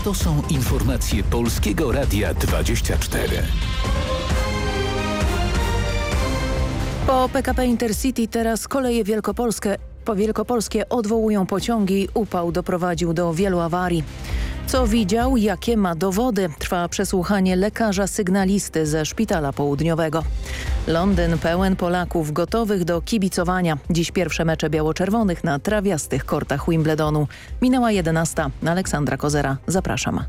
To są informacje Polskiego Radia 24. Po PKP Intercity teraz koleje wielkopolskie odwołują pociągi. Upał doprowadził do wielu awarii. Co widział, jakie ma dowody? Trwa przesłuchanie lekarza sygnalisty ze Szpitala Południowego. Londyn pełen Polaków gotowych do kibicowania. Dziś pierwsze mecze biało-czerwonych na trawiastych kortach Wimbledonu. Minęła 11. Aleksandra Kozera. Zapraszam.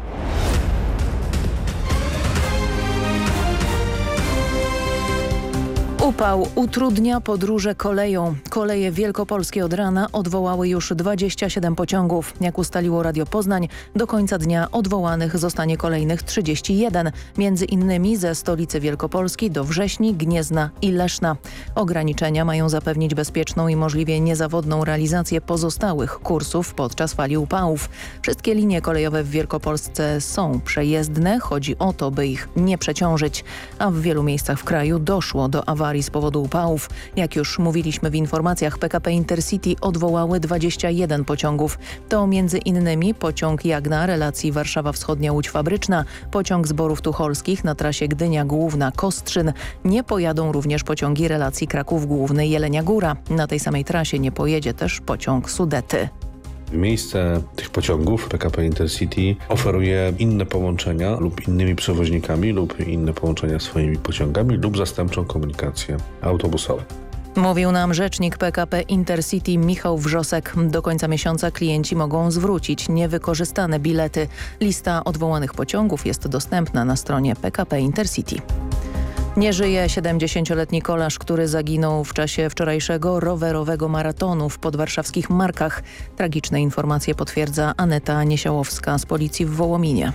Upał utrudnia podróże koleją. Koleje wielkopolskie od rana odwołały już 27 pociągów. Jak ustaliło Radio Poznań, do końca dnia odwołanych zostanie kolejnych 31. Między innymi ze stolicy Wielkopolski do Wrześni, Gniezna i Leszna. Ograniczenia mają zapewnić bezpieczną i możliwie niezawodną realizację pozostałych kursów podczas fali upałów. Wszystkie linie kolejowe w Wielkopolsce są przejezdne. Chodzi o to, by ich nie przeciążyć. A w wielu miejscach w kraju doszło do awarii z powodu upałów. Jak już mówiliśmy w informacjach, PKP Intercity odwołały 21 pociągów. To m.in. pociąg Jagna relacji Warszawa Wschodnia-Łódź Fabryczna, pociąg z Borów Tucholskich na trasie Gdynia Główna-Kostrzyn. Nie pojadą również pociągi relacji Kraków Główny Jelenia Góra. Na tej samej trasie nie pojedzie też pociąg Sudety. W miejsce tych pociągów PKP Intercity oferuje inne połączenia lub innymi przewoźnikami lub inne połączenia swoimi pociągami lub zastępczą komunikację autobusową. Mówił nam rzecznik PKP Intercity Michał Wrzosek. Do końca miesiąca klienci mogą zwrócić niewykorzystane bilety. Lista odwołanych pociągów jest dostępna na stronie PKP Intercity. Nie żyje 70-letni kolarz, który zaginął w czasie wczorajszego rowerowego maratonu w podwarszawskich Markach. Tragiczne informacje potwierdza Aneta Niesiołowska z policji w Wołominie.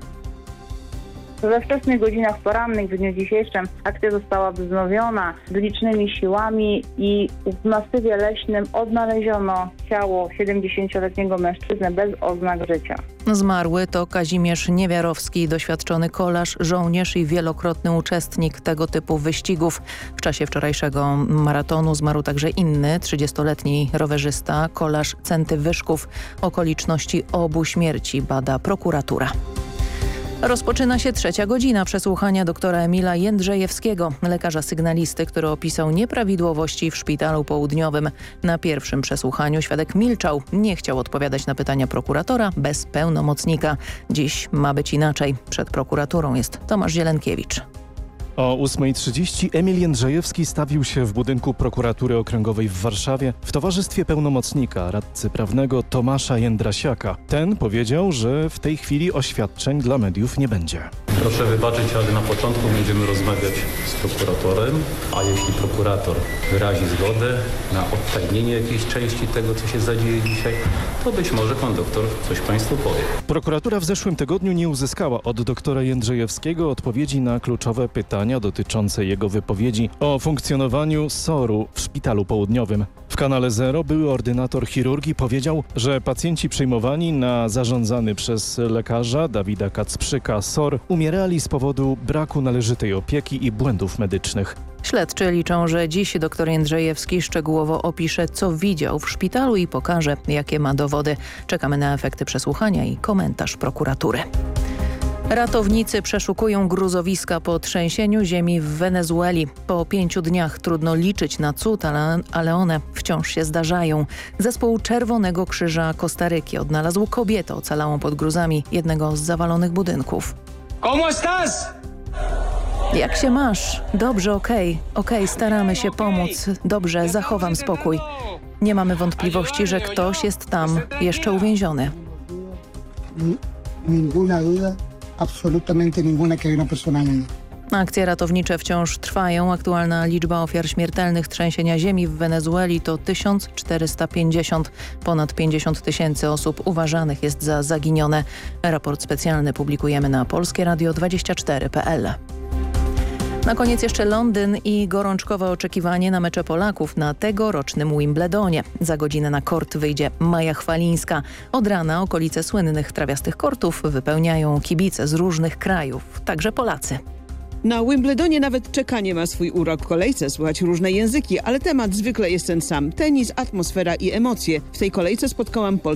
We wczesnych godzinach porannych w dniu dzisiejszym akcja została wznowiona licznymi siłami i w masywie leśnym odnaleziono ciało 70-letniego mężczyzny bez oznak życia. Zmarły to Kazimierz Niewiarowski, doświadczony kolarz, żołnierz i wielokrotny uczestnik tego typu wyścigów. W czasie wczorajszego maratonu zmarł także inny, 30-letni rowerzysta, kolarz Centy Wyszków. Okoliczności obu śmierci bada prokuratura. Rozpoczyna się 3. godzina przesłuchania doktora Emila Jędrzejewskiego, lekarza sygnalisty, który opisał nieprawidłowości w Szpitalu Południowym. Na pierwszym przesłuchaniu świadek milczał, nie chciał odpowiadać na pytania prokuratora bez pełnomocnika. Dziś ma być inaczej. Przed prokuraturą jest Tomasz Zielenkiewicz. O 8:30 Emil Jędrzejewski stawił się w budynku Prokuratury Okręgowej w Warszawie w towarzystwie pełnomocnika, radcy prawnego Tomasza Jędrasiaka. Ten powiedział, że w tej chwili oświadczeń dla mediów nie będzie. Proszę wybaczyć, ale na początku będziemy rozmawiać z prokuratorem, a jeśli prokurator wyrazi zgodę na odtajnienie jakiejś części tego, co się zadzieje dzisiaj, to być może pan doktor coś państwu powie. Prokuratura w zeszłym tygodniu nie uzyskała od doktora Jędrzejewskiego odpowiedzi na kluczowe pytania dotyczące jego wypowiedzi o funkcjonowaniu SOR-u w Szpitalu Południowym. W Kanale Zero były ordynator chirurgii powiedział, że pacjenci przyjmowani na zarządzany przez lekarza Dawida Kacprzyka SOR umierali z powodu braku należytej opieki i błędów medycznych. Śledczy liczą, że dziś dr Jędrzejewski szczegółowo opisze, co widział w szpitalu i pokaże, jakie ma dowody. Czekamy na efekty przesłuchania i komentarz prokuratury. Ratownicy przeszukują gruzowiska po trzęsieniu ziemi w Wenezueli. Po 5 dniach trudno liczyć na cud, ale one wciąż się zdarzają. Zespół Czerwonego Krzyża Kostaryki odnalazł kobietę ocalałą pod gruzami jednego z zawalonych budynków. ¿Cómo estás? Jak się masz? Dobrze, okej, staramy się pomóc. Dobrze, zachowam spokój. Nie mamy wątpliwości, że ktoś jest tam jeszcze uwięziony. Ninguna duda. Absolutamente ninguna que hay una persona en. Akcje ratownicze wciąż trwają. Aktualna liczba ofiar śmiertelnych trzęsienia ziemi w Wenezueli to 1450. Ponad 50 000 osób uważanych jest za zaginione. Raport specjalny publikujemy na polskieradio24.pl. Na koniec jeszcze Londyn i gorączkowe oczekiwanie na mecze Polaków na tegorocznym Wimbledonie. Za godzinę na kort wyjdzie Maja Chwalińska. Od rana okolice słynnych trawiastych kortów wypełniają kibice z różnych krajów, także Polacy. Na Wimbledonie nawet czekanie ma swój urok. W kolejce słychać różne języki, ale temat zwykle jest ten sam. Tenis, atmosfera i emocje. W tej kolejce spotkałam